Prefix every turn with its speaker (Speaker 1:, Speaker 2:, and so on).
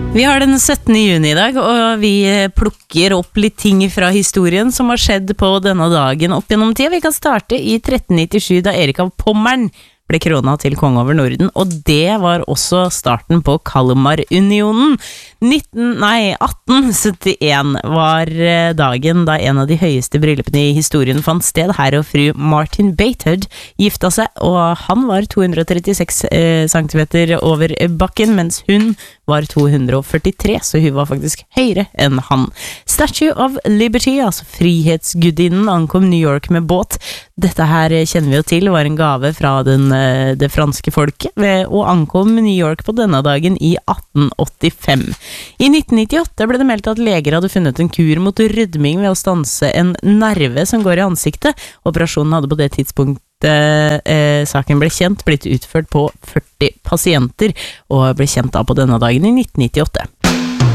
Speaker 1: Vi har den 17. juni I dag, og vi plukker opp litt ting fra historien som har skjedd på denne dagen opp gjennom tida. Vi kan starte I 1397 da Erik av Pommern ble krona til konge over Norden, og det var også starten på Kalmarunionen. 1871 var dagen da en av de høyeste bryllupene I historien fant sted. Herr og fru Martin Batehead gifta seg, og han var 236 centimeter over bakken, mens hun var 243, så hun var faktisk høyere enn han. Statue of Liberty, altså frihetsgudinnen, ankom New York med båt. Dette her kjenner vi jo til, var en gave fra det franske folket, og ankom New York på denne dagen I 1885. I 1998 ble det meldt at leger hadde funnet en kur mot rødming ved å stanse en nerve som går I ansiktet. Operasjonen hadde på det tidspunktet saken ble kjent, blitt utført på 40 pasienter, og ble kjent da på denne dagen I 1998.